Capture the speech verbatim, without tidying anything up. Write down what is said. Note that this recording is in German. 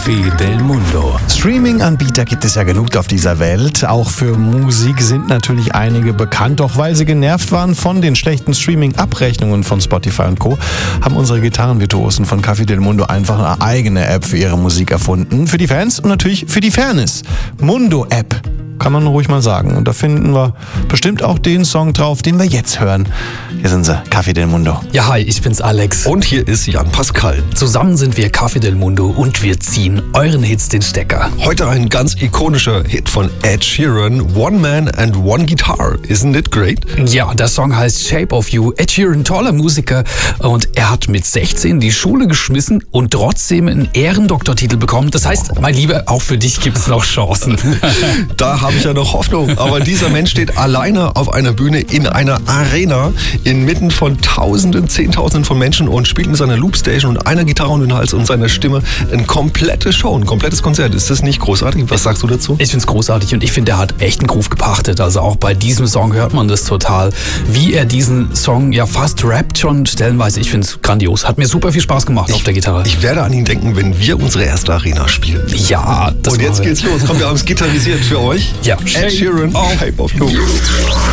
Café del Mundo. Streaming-Anbieter gibt es ja genug auf dieser Welt. Auch für Musik sind natürlich einige bekannt. Doch weil sie genervt waren von den schlechten Streaming-Abrechnungen von Spotify und Co., haben unsere Gitarrenvirtuosen von Café del Mundo einfach eine eigene App für ihre Musik erfunden. Für die Fans und natürlich für die Fairness. Mundo-App. Kann man ruhig mal sagen. Und da finden wir bestimmt auch den Song drauf, den wir jetzt hören. Hier sind sie, Café del Mundo. Ja, hi, ich bin's Alex. Und hier ist Jan Pascal. Zusammen sind wir Café del Mundo und wir ziehen euren Hits den Stecker. Heute ein ganz ikonischer Hit von Ed Sheeran, One Man and One Guitar. Isn't it great? Ja, der Song heißt Shape of You. Ed Sheeran, toller Musiker, und er hat mit sechzehn die Schule geschmissen und trotzdem einen Ehrendoktortitel bekommen. Das heißt, mein Lieber, auch für dich gibt's noch Chancen. Da habe ich ja noch Hoffnung. Aber dieser Mensch steht alleine auf einer Bühne in einer Arena inmitten von Tausenden, Zehntausenden von Menschen und spielt mit seiner Loopstation und einer Gitarre um den Hals und seiner Stimme eine komplette Show, ein komplettes Konzert. Ist das nicht großartig? Was sagst du dazu? Ich find's großartig und ich finde, er hat echt einen Groove gepachtet. Also auch bei diesem Song hört man das total. Wie er diesen Song ja fast rappt schon stellenweise. Ich find's grandios. Hat mir super viel Spaß gemacht ich, auf der Gitarre. Ich werde an ihn denken, wenn wir unsere erste Arena spielen. Ja, das Und jetzt geht's los. Kommt, wir haben es gitarrisiert für euch. Ja. Ed Sheeran, Shape of You.